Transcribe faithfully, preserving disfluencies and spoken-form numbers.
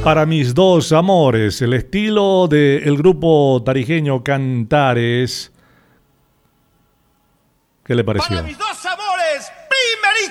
Para mis dos amores, el estilo del grupo tarijeño Cantares. ¿Qué le pareció? Para mis dos